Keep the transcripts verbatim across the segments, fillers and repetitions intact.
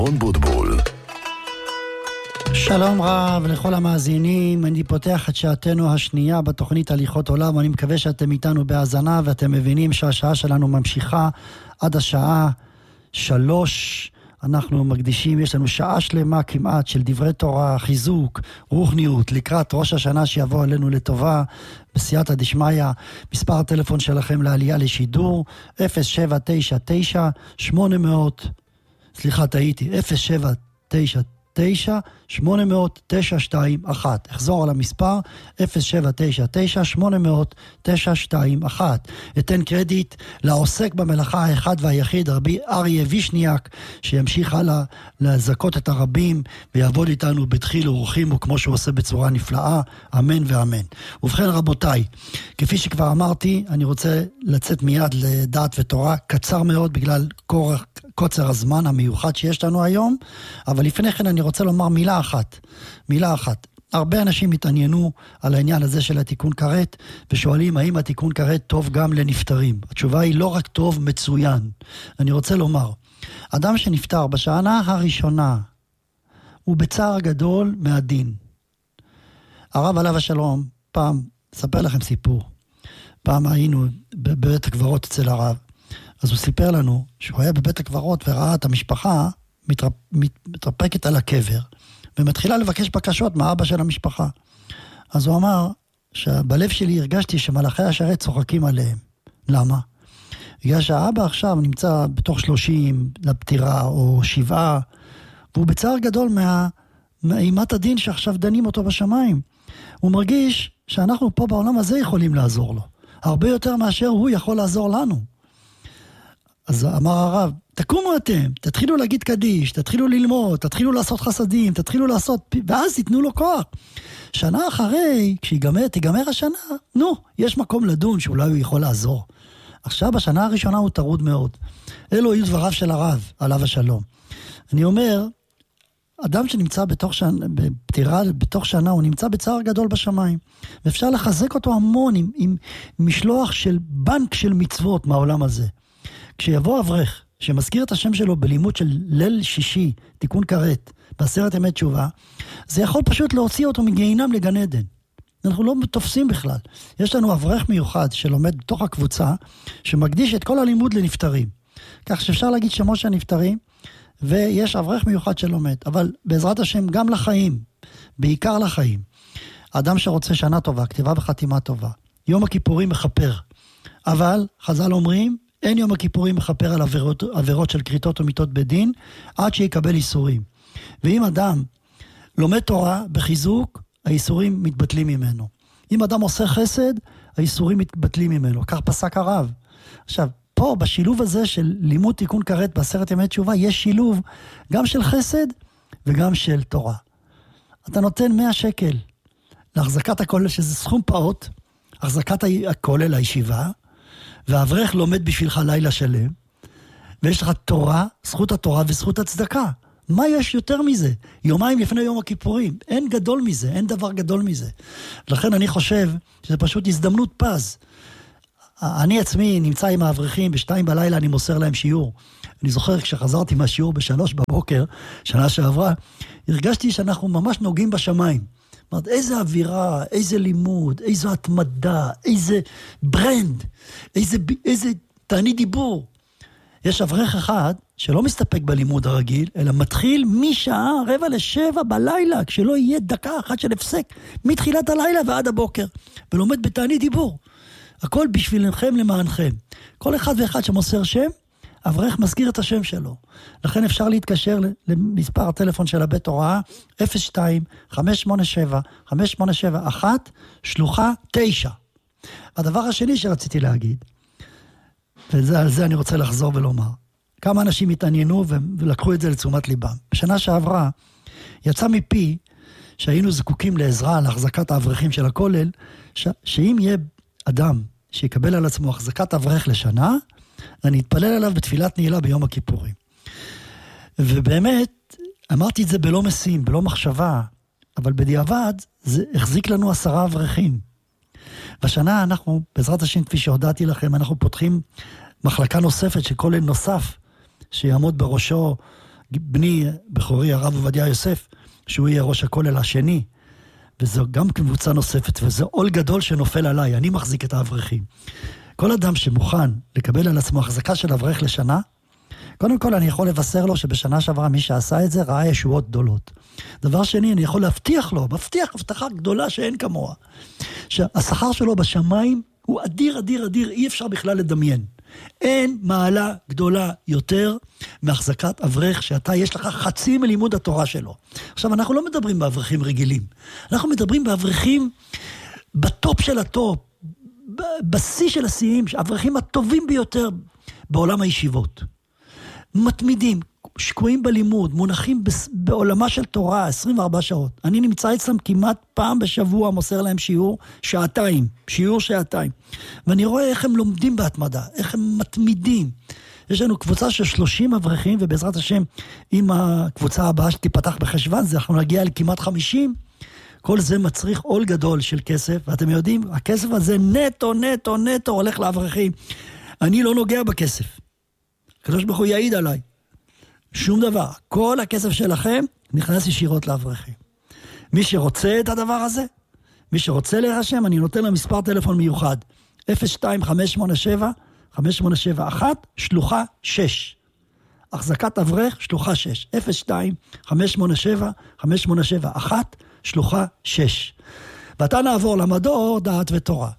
רון בוטבול. שלום רב לכל המאזינים, אני פותח את שעתנו השנייה בתוכנית הליכות עולם, ואני מקווה שאתם איתנו בהאזנה ואתם מבינים שהשעה שלנו ממשיכה עד השעה שלוש. אנחנו מקדישים, יש לנו שעה שלמה כמעט של דברי תורה, חיזוק, רוחניות, לקראת ראש השנה שיבוא עלינו לטובה, בסייעתא דשמיא. מספר הטלפון שלכם לעלייה לשידור, אפס שבע תשע תשע שמונה מאות, סליחה טעיתי, אפס שבע תשע תשע שמונה מאות תשע שתיים אחת. אחזור על המספר, אפס שבע תשע תשע שמונה מאות תשע שתיים אחת. אתן קרדיט לעוסק במלאכה האחד והיחיד, רבי אריה וישניאק, שימשיך הלאה לזכות את הרבים ויעבוד איתנו בדחיל ורחימו כמו שהוא עושה בצורה נפלאה, אמן ואמן. ובכן רבותיי, כפי שכבר אמרתי, אני רוצה לצאת מיד לדעת ותורה, קצר מאוד בגלל קורח קוצר הזמן המיוחד שיש לנו היום, אבל לפני כן אני רוצה לומר מילה אחת, מילה אחת. הרבה אנשים התעניינו על העניין הזה של התיקון כרת, ושואלים האם התיקון כרת טוב גם לנפטרים. התשובה היא לא רק טוב, מצוין. אני רוצה לומר, אדם שנפטר בשנה הראשונה, הוא בצער גדול מהדין. הרב עליו השלום, פעם, אספר לכם סיפור, פעם היינו בבית הקברות אצל הרב, אז הוא סיפר לנו שהוא היה בבית הקברות וראה את המשפחה מתרפ... מתרפקת על הקבר, ומתחילה לבקש בקשות מהאבא של המשפחה. אז הוא אמר שבלב שלי הרגשתי שמלאכי השרת צוחקים עליהם. למה? בגלל שהאבא עכשיו נמצא בתוך שלושים לפטירה או שבעה, והוא בצער גדול מה... מאימת הדין שעכשיו דנים אותו בשמיים. הוא מרגיש שאנחנו פה בעולם הזה יכולים לעזור לו, הרבה יותר מאשר הוא יכול לעזור לנו. אז אמר הרב, תקומו אתם, תתחילו להגיד קדיש, תתחילו ללמוד, תתחילו לעשות חסדים, תתחילו לעשות, ואז תיתנו לו כוח. שנה אחרי, כשיגמר, תיגמר השנה, נו, יש מקום לדון שאולי הוא יכול לעזור. עכשיו, בשנה הראשונה הוא טרוד מאוד. אלו היו דבריו של הרב, עליו השלום. אני אומר, אדם שנמצא בתוך שנה, בפטירה, בתוך שנה, הוא נמצא בצער גדול בשמיים. ואפשר לחזק אותו המון עם, עם משלוח של בנק של מצוות מהעולם הזה. כשיבוא אברך, שמזכיר את השם שלו בלימוד של ליל שישי, תיקון כרת, בעשרת ימי תשובה, זה יכול פשוט להוציא אותו מגיהינום לגן עדן. אנחנו לא תופסים בכלל. יש לנו אברך מיוחד שלומד בתוך הקבוצה, שמקדיש את כל הלימוד לנפטרים. כך שאפשר להגיד שמות של נפטרים, ויש אברך מיוחד שלומד. אבל בעזרת השם גם לחיים, בעיקר לחיים. האדם שרוצה שנה טובה, כתיבה וחתימה טובה, יום הכיפורים מחפר. אבל חז"ל אומרים, אין יום הכיפורים מחפר על עבירות, עבירות של קריטות ומיתות בדין, עד שיקבל איסורים. ואם אדם לומד תורה בחיזוק, האיסורים מתבטלים ממנו. אם אדם עושה חסד, האיסורים מתבטלים ממנו. כך פסק הרב. עכשיו, פה בשילוב הזה של לימוד תיקון כרת בעשרת ימי תשובה, יש שילוב גם של חסד וגם של תורה. אתה נותן מאה שקל להחזקת הכולל, שזה סכום פעוט, החזקת הכולל, הישיבה, והאברך לומד בשבילך לילה שלם, ויש לך תורה, זכות התורה וזכות הצדקה. מה יש יותר מזה? יומיים לפני יום הכיפורים. אין גדול מזה, אין דבר גדול מזה. לכן אני חושב שזה פשוט הזדמנות פז. אני עצמי נמצא עם האברכים, בשתיים בלילה אני מוסר להם שיעור. אני זוכר כשחזרתי מהשיעור בשלוש בבוקר, שנה שעברה, הרגשתי שאנחנו ממש נוגעים בשמיים. אומרת, איזה אווירה, איזה לימוד, איזו התמדה, איזה ברנד, איזה, איזה תענית דיבור. יש אברך אחד שלא מסתפק בלימוד הרגיל, אלא מתחיל משעה רבע לשבע בלילה, כשלא יהיה דקה אחת של הפסק, מתחילת הלילה ועד הבוקר, ולומד בתענית דיבור. הכל בשבילכם למענכם. כל אחד ואחד שמוסר שם, אברך מזכיר את השם שלו. לכן אפשר להתקשר למספר הטלפון של הבית הוראה, אפס שתיים חמש שמונה שבע חמש שמונה שבע אחת, שלוחה תשע. הדבר השני שרציתי להגיד, ועל זה אני רוצה לחזור ולומר, כמה אנשים התעניינו ולקחו את זה לתשומת ליבם. בשנה שעברה יצא מפי שהיינו זקוקים לעזרה להחזקת האברכים של הכולל, ש... שאם יהיה אדם שיקבל על עצמו החזקת אברך לשנה, אני אתפלל עליו בתפילת נעילה ביום הכיפורים. ובאמת, אמרתי את זה בלא משים, בלא מחשבה, אבל בדיעבד זה החזיק לנו עשרה אברכים. בשנה אנחנו, בעזרת השם, כפי שהודעתי לכם, אנחנו פותחים מחלקה נוספת של כולל נוסף, שיעמוד בראשו בני בכורי הרב עובדיה יוסף, שהוא יהיה ראש הכולל השני, וזו גם קבוצה נוספת, וזה עול גדול שנופל עליי, אני מחזיק את האברכים. כל אדם שמוכן לקבל על עצמו החזקה של אברך לשנה, קודם כל אני יכול לבשר לו שבשנה שעברה מי שעשה את זה ראה ישועות גדולות. דבר שני, אני יכול להבטיח לו, מבטיח הבטחה גדולה שאין כמוה, שהשכר שלו בשמיים הוא אדיר, אדיר, אדיר, אי אפשר בכלל לדמיין. אין מעלה גדולה יותר מהחזקת אברך שאתה יש לך חצי מלימוד התורה שלו. עכשיו, אנחנו לא מדברים באברכים רגילים, אנחנו מדברים באברכים בטופ של הטופ, בשיא של השיאים, האברכים הטובים ביותר בעולם הישיבות. מתמידים, שקועים בלימוד, מונחים בעולמה של תורה, עשרים וארבע שעות. אני נמצא אצלם כמעט פעם בשבוע, מוסר להם שיעור שעתיים, שיעור שעתיים. ואני רואה איך הם לומדים בהתמדה, איך הם מתמידים. יש לנו קבוצה של שלושים אברכים, ובעזרת השם, עם הקבוצה הבאה שתיפתח בחשבן, זה אנחנו נגיע לכמעט חמישים, כל זה מצריך עול גדול של כסף, ואתם יודעים, הכסף הזה נטו, נטו, נטו הולך לאברכים. אני לא נוגע בכסף. הקדוש ברוך הוא יעיד עליי. שום דבר. כל הכסף שלכם נכנס ישירות לאברכים. מי שרוצה את הדבר הזה, מי שרוצה להירשם, אני נותן לו מספר טלפון מיוחד. אפס שתיים חמש שמונה שבע חמש שמונה שבע אחת, שלוחה שש. החזקת אברך, שלוחה שש. אפס שתיים חמש שמונה שבע חמש שמונה שבע אחת, שלוחה שש. ואתה נעבור למדור דעת ותורה.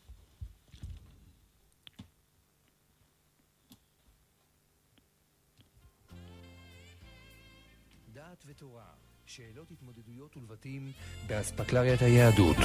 דעת ותורה, שאלות התמודדויות ולבטים באספקלריית היהדות.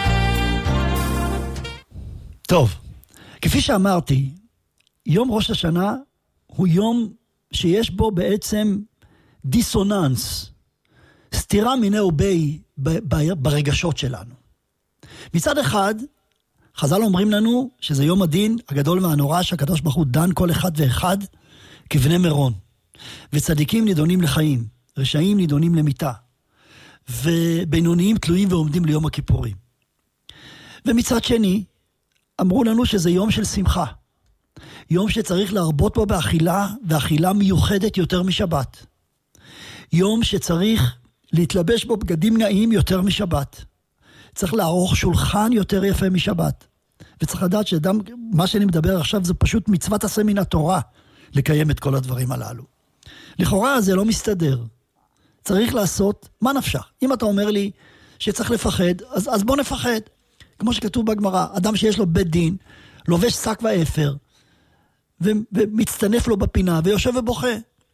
טוב, כפי שאמרתי, יום ראש השנה הוא יום שיש בו בעצם דיסוננס, סתירה מיני ובי ברגשות שלנו. מצד אחד, חז"ל אומרים לנו שזה יום הדין הגדול והנורא שהקדוש ברוך הוא דן כל אחד ואחד כבני מרון. וצדיקים נידונים לחיים, רשעים נידונים למיתה, ובינוניים תלויים ועומדים ליום הכיפורים. ומצד שני, אמרו לנו שזה יום של שמחה. יום שצריך להרבות בו באכילה, ואכילה מיוחדת יותר משבת. יום שצריך להתלבש בו בגדים נעים יותר משבת. צריך לערוך שולחן יותר יפה משבת. וצריך לדעת שאדם, מה שאני מדבר עכשיו זה פשוט מצוות עשה מן התורה, לקיים את כל הדברים הללו. לכאורה זה לא מסתדר. צריך לעשות, מה נפשך? אם אתה אומר לי שצריך לפחד, אז, אז בוא נפחד. כמו שכתוב בגמרא, אדם שיש לו בית דין, לובש שק ואפר, ו- ומצטנף לו בפינה, ויושב ובוכה.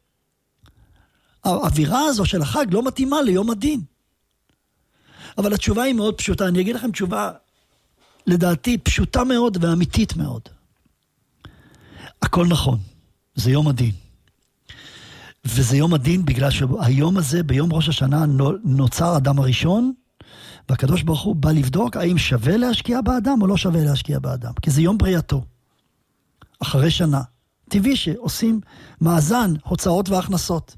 האווירה הזו של החג לא מתאימה ליום הדין. אבל התשובה היא מאוד פשוטה. אני אגיד לכם תשובה, לדעתי, פשוטה מאוד ואמיתית מאוד. הכל נכון. זה יום הדין. וזה יום הדין בגלל שהיום הזה, ביום ראש השנה, נוצר אדם הראשון, והקדוש ברוך הוא בא לבדוק האם שווה להשקיע באדם או לא שווה להשקיע באדם. כי זה יום בריאתו. אחרי שנה. טבעי שעושים מאזן, הוצאות והכנסות.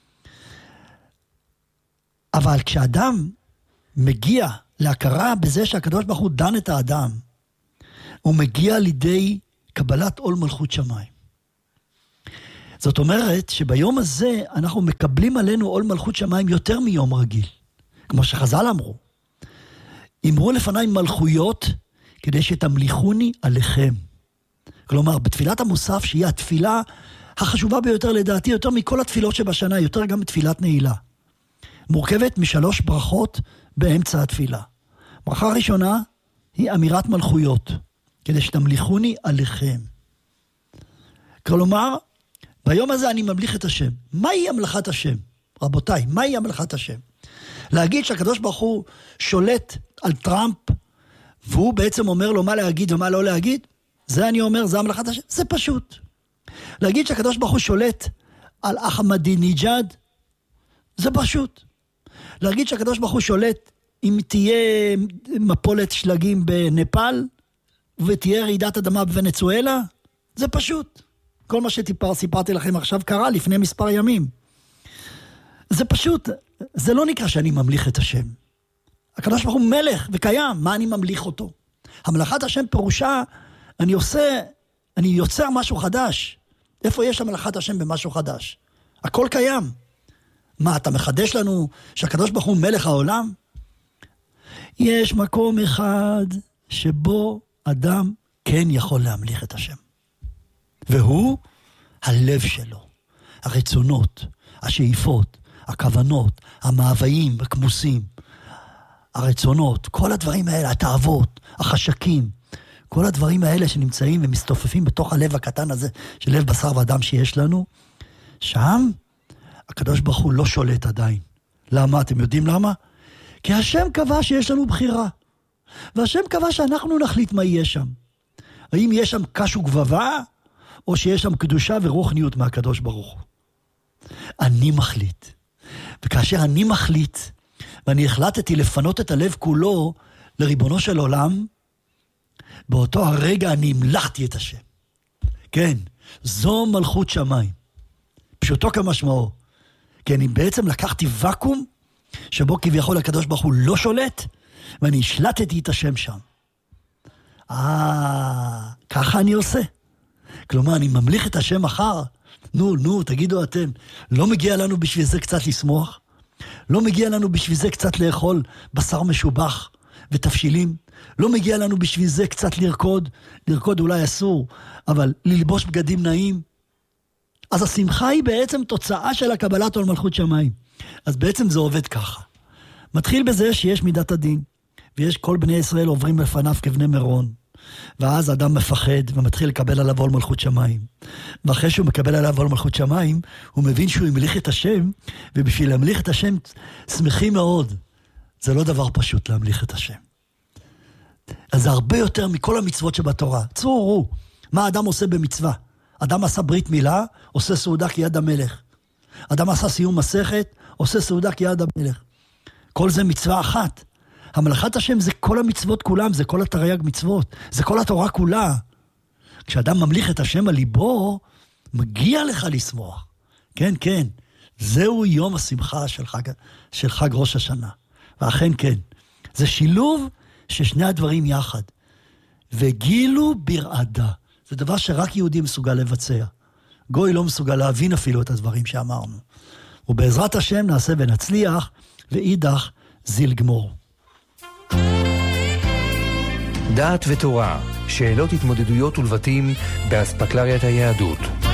אבל כשאדם מגיע להכרה בזה שהקדוש ברוך הוא דן את האדם, הוא מגיע לידי קבלת עול מלכות שמיים. זאת אומרת שביום הזה אנחנו מקבלים עלינו עול מלכות שמיים יותר מיום רגיל. כמו שחז"ל אמרו. אמרו לפניי מלכויות כדי שתמליכוני עליכם. כלומר, בתפילת המוסף, שהיא התפילה החשובה ביותר לדעתי, יותר מכל התפילות שבשנה, יותר גם בתפילת נעילה. מורכבת משלוש ברכות באמצע התפילה. ברכה ראשונה היא אמירת מלכויות, כדי שתמליכוני עליכם. כלומר, ביום הזה אני ממליך את השם. מהי המלכת השם? רבותיי, מהי המלכת השם? להגיד שהקדוש ברוך הוא שולט על טראמפ, והוא בעצם אומר לו מה להגיד ומה לא להגיד, זה אני אומר, זה המלכת השם, זה פשוט. להגיד שהקדוש ברוך הוא שולט על אחמדינג'אד, זה פשוט. להגיד שהקדוש ברוך הוא שולט אם תהיה מפולת שלגים בנפאל, ותהיה רעידת אדמה בוונצואלה, זה פשוט. כל מה שסיפרתי לכם עכשיו קרה לפני מספר ימים. זה פשוט, זה לא נקרא שאני ממליך את השם. הקדוש ברוך הוא מלך וקיים, מה אני ממליך אותו? המלכת השם פירושה, אני עושה, אני יוצר משהו חדש. איפה יש המלכת השם במשהו חדש? הכל קיים. מה, אתה מחדש לנו שהקדוש ברוך הוא מלך העולם? יש מקום אחד שבו אדם כן יכול להמליך את השם. והוא הלב שלו, הרצונות, השאיפות, הכוונות, המאוויים, הכמוסים, הרצונות, כל הדברים האלה, התאוות, החשקים, כל הדברים האלה שנמצאים ומסתופפים בתוך הלב הקטן הזה, של לב בשר ואדם שיש לנו, שם הקדוש ברוך הוא לא שולט עדיין. למה? אתם יודעים למה? כי השם קבע שיש לנו בחירה. והשם קבע שאנחנו נחליט מה יהיה שם. האם יש שם קש וגבבה, או שיש שם קדושה ורוחניות מהקדוש ברוך הוא. אני מחליט. וכאשר אני מחליט, ואני החלטתי לפנות את הלב כולו לריבונו של עולם, באותו הרגע אני המלכתי את השם. כן, זו מלכות שמיים. פשוטו כמשמעו. כי אני בעצם לקחתי וקום, שבו כביכול הקדוש ברוך הוא לא שולט, ואני השלטתי את השם שם. אה, ככה אני עושה. כלומר, אני ממליך את השם מחר. נו, נו, תגידו אתם, לא מגיע לנו בשביל זה קצת לשמוח? לא מגיע לנו בשביל זה קצת לאכול בשר משובח ותפשילים? לא מגיע לנו בשביל זה קצת לרקוד? לרקוד אולי אסור, אבל ללבוש בגדים נעים? אז השמחה היא בעצם תוצאה של הקבלת עול מלכות שמיים. אז בעצם זה עובד ככה. מתחיל בזה שיש מידת הדין, ויש כל בני ישראל עוברים בפניו כבני מירון. ואז אדם מפחד ומתחיל לקבל עליו עול מלכות שמיים. ואחרי שהוא מקבל עליו עול מלכות שמיים, הוא מבין שהוא המליך את השם, ובשביל להמליך את השם שמחים מאוד. זה לא דבר פשוט להמליך את השם. אז זה הרבה יותר מכל המצוות שבתורה. צורו, מה אדם עושה במצווה? אדם עשה ברית מילה, עושה סעודה כיד המלך. אדם עשה סיום מסכת, עושה סעודה כיד המלך. כל זה מצווה אחת. המלאכת השם זה כל המצוות כולם, זה כל התרי"ג מצוות, זה כל התורה כולה. כשאדם ממליך את השם על ליבו, מגיע לך לשמוח. כן, כן, זהו יום השמחה של חג, של חג ראש השנה. ואכן כן, זה שילוב ששני הדברים יחד. וגילו ברעדה. זה דבר שרק יהודי מסוגל לבצע. גוי לא מסוגל להבין אפילו את הדברים שאמרנו. ובעזרת השם נעשה ונצליח, ואידך זיל גמור. דעת ותורה, שאלות התמודדויות ולבטים באספקלריית היהדות.